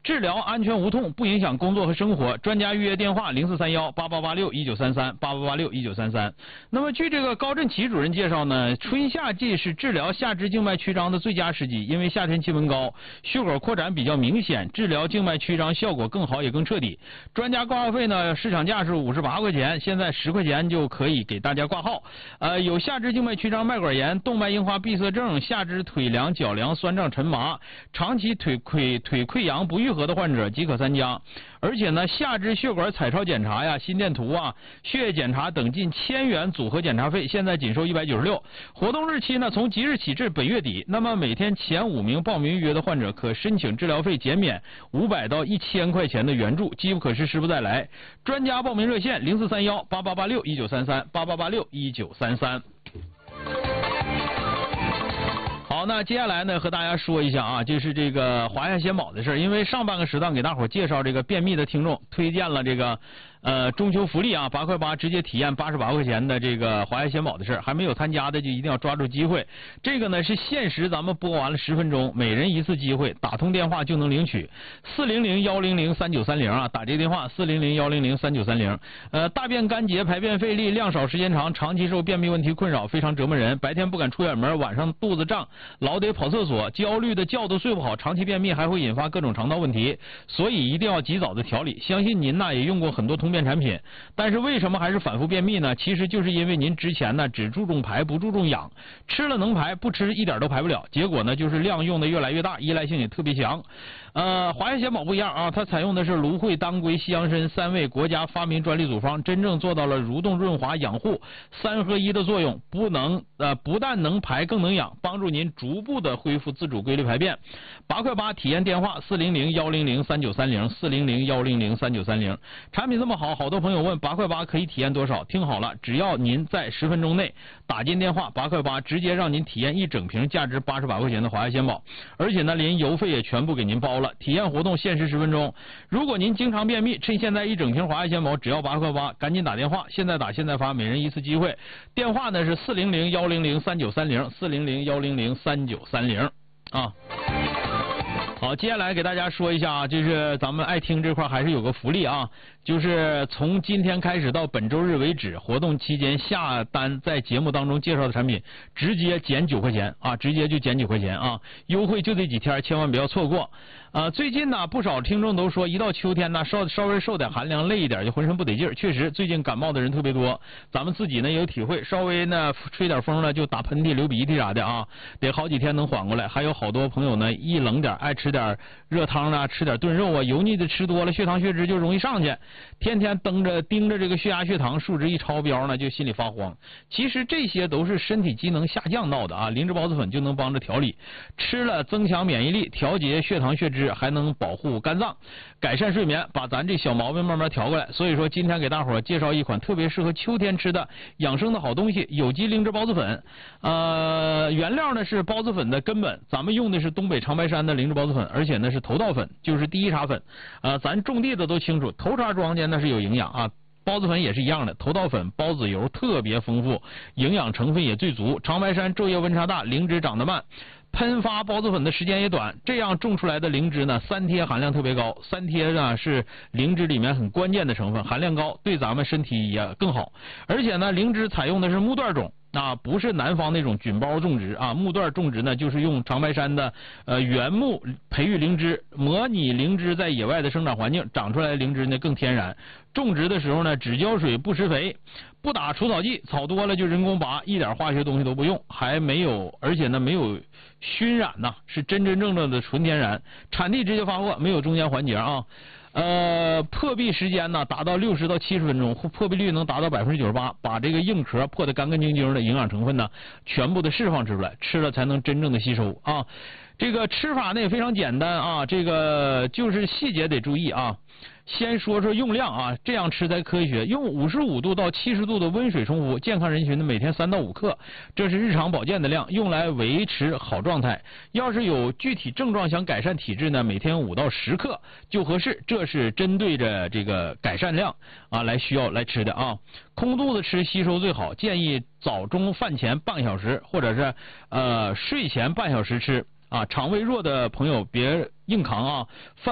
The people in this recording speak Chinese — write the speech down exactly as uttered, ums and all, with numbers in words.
治疗安全无痛，不影响工作和生活。专家预约电话零四三幺八八八六一九三三八八八六一九三三。那么据这个高振奇主任介绍呢，春夏季是治疗下肢静脉曲张的最佳时机，因为夏天气温高，血管扩展比较明显，治疗静脉曲张效果更好也更彻底。专家挂号费呢，市场价是五十八块钱，现在十块钱就可以给大家挂号。呃，有下肢静脉曲张、脉管炎、动脉硬化闭塞症、下肢腿凉、脚凉、酸胀、沉麻、长期腿溃腿溃疡不愈合的患者即可参加。而且呢，下肢血管彩超检查呀、心电图啊、血液检查等近千元组合检查费，现在仅收一百九十六。活动日期呢，从即日起至本月底。那么每天前五名报名预约的患者可申请治疗费减免五百到一千块钱的援助，机不可失，时不再来。专家报名热线零四三幺八八八六一九三三八八八六一九三三。好，那接下来呢，和大家说一下啊，就是这个华夏鲜宝的事儿。因为上半个时段给大伙儿介绍这个便秘的听众推荐了这个呃中秋福利啊，八块八直接体验八十八块钱的这个华夏鲜宝的事儿，还没有参加的就一定要抓住机会。这个呢是限时，咱们播完了十分钟，每人一次机会，打通电话就能领取四零零幺零零三九三零啊，打这个电话四零零幺零零三九三零。呃，大便干结、排便费力、量少时间长，长期受便秘问题困扰，非常折磨人。白天不敢出远门，晚上肚子胀，老得跑厕所，焦虑的觉都睡不好，长期便秘还会引发各种肠道问题，所以一定要及早的调理。相信您呢也用过很多通便产品，但是为什么还是反复便秘呢？其实就是因为您之前呢只注重排不注重养，吃了能排，不吃一点都排不了，结果呢就是量用的越来越大，依赖性也特别强。呃，华夏鲜宝不一样啊，它采用的是芦荟、当归、西洋参三味国家发明专利组方，真正做到了蠕动、润滑、养护三合一的作用，不能呃不但能排更能养，帮助您逐步的恢复自主规律排便。八块八体验电话四零零幺零零三九三零四零零幺零零三九三零。产品这么好，好多朋友问八块八可以体验多少？听好了，只要您在十分钟内打进电话八块八，直接让您体验一整瓶价值八十八块钱的华夏鲜宝，而且呢连邮费也全部给您包了。体验活动限时十分钟，如果您经常便秘，趁现在一整瓶华夏鲜宝只要八块八，赶紧打电话，现在打现在发，每人一次机会。电话呢是四零零幺零零三九三零四零零幺零零三九三零啊。好，接下来给大家说一下啊，就是咱们爱听这块还是有个福利啊，就是从今天开始到本周日为止，活动期间下单在节目当中介绍的产品，直接减九块钱啊，直接就减九块钱啊，优惠就这几天，千万不要错过。啊，最近呢，不少听众都说，一到秋天呢，稍稍微受点寒凉，累一点就浑身不得劲儿。确实，最近感冒的人特别多，咱们自己呢也有体会，稍微呢吹点风呢就打喷嚏、流鼻涕啥的啊，得好几天能缓过来。还有好多朋友呢，一冷点爱吃点热汤啊，吃点炖肉啊，油腻的吃多了，血糖血脂就容易上去，天天盯着盯着这个血压血糖数值一超标呢，就心里发慌。其实这些都是身体机能下降闹的啊，灵芝孢子粉就能帮着调理，吃了增强免疫力，调节血糖血脂，还能保护肝脏，改善睡眠，把咱这小毛病慢慢调过来。所以说今天给大伙儿介绍一款特别适合秋天吃的养生的好东西，有机灵芝孢子粉。呃，原料呢是孢子粉的根本，咱们用的是东北长白山的灵芝孢子粉，而且呢是头道粉，就是第一茬粉。呃，咱种地的都清楚，头茬庄稼那是有营养啊。孢子粉也是一样的，头道粉孢子油特别丰富，营养成分也最足。长白山昼夜温差大，灵芝长得慢，喷发孢子粉的时间也短，这样种出来的灵芝呢，三萜含量特别高。三萜呢是灵芝里面很关键的成分，含量高，对咱们身体也更好。而且呢，灵芝采用的是木段种。啊，不是南方那种菌包种植啊，木段种植呢，就是用长白山的呃原木培育灵芝，模拟灵芝在野外的生长环境，长出来的灵芝呢更天然。种植的时候呢，只浇水不施肥，不打除草剂，草多了就人工拔，一点化学东西都不用，还没有，而且呢没有熏染呐，是真真正正的纯天然，产地直接发货，没有中间环节啊。呃，破壁时间呢达到六十到七十分钟，破壁率能达到百分之九十八，把这个硬壳破得干干净净的营养成分呢，全部的释放出来，吃了才能真正的吸收啊。这个吃法呢也非常简单啊，这个就是细节得注意啊。先说说用量啊，这样吃才科学。用五十五度到七十度的温水冲服，健康人群的每天三到五克，这是日常保健的量，用来维持好状态。要是有具体症状想改善体质呢，每天五到十克就合适。这是针对着这个改善量啊来需要来吃的啊。空肚子吃吸收最好，建议早中饭前半个小时，或者是呃睡前半小时吃啊。肠胃弱的朋友别硬扛啊。饭